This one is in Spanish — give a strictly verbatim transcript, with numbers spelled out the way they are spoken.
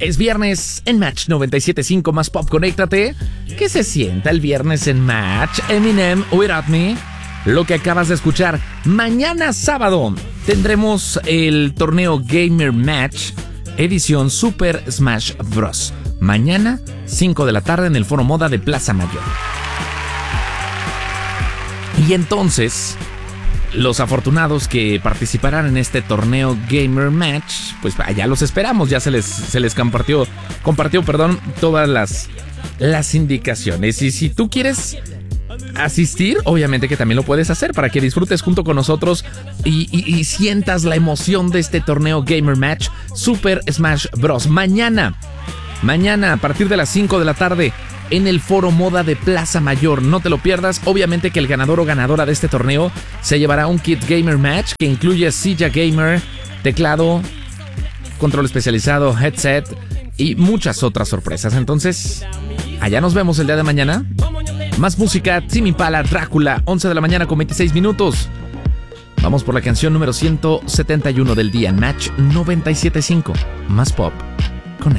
Es viernes en Match noventa y siete punto cinco más pop, conéctate. ¿Qué se sienta el viernes en Match? Eminem, Without Me. Lo que acabas de escuchar. Mañana sábado tendremos el torneo Gamer Match edición Super Smash Bros. Mañana, cinco de la tarde en el Foro Moda de Plaza Mayor. Y entonces, los afortunados que participarán en este torneo Gamer Match, pues allá los esperamos. Ya se les, se les compartió, compartió, perdón, todas las, las indicaciones. Y si tú quieres asistir, obviamente que también lo puedes hacer para que disfrutes junto con nosotros y, y, y sientas la emoción de este torneo Gamer Match Super Smash Bros. Mañana, mañana a partir de las cinco de la tarde en el Foro Moda de Plaza Mayor. No te lo pierdas. Obviamente que el ganador o ganadora de este torneo se llevará un kit Gamer Match que incluye silla gamer, teclado, control especializado, headset y muchas otras sorpresas. Entonces, allá nos vemos el día de mañana. Más música, Tame Impala, Drácula, once de la mañana con veintiséis minutos. Vamos por la canción número ciento setenta y uno del día, Match noventa y siete punto cinco, más pop.